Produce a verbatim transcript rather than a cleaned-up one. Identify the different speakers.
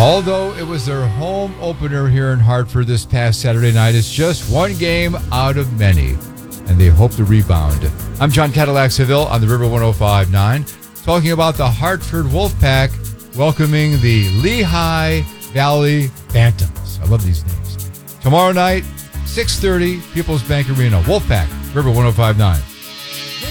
Speaker 1: Although it was their home opener here in Hartford this past Saturday night, it's just one game out of many, and they hope to rebound. I'm John Cadillac Seville on the River one oh five point nine, talking about the Hartford Wolfpack welcoming the Lehigh Valley Phantoms. I love these names. Tomorrow night, six thirty, People's Bank Arena. Wolfpack, River one oh five point nine.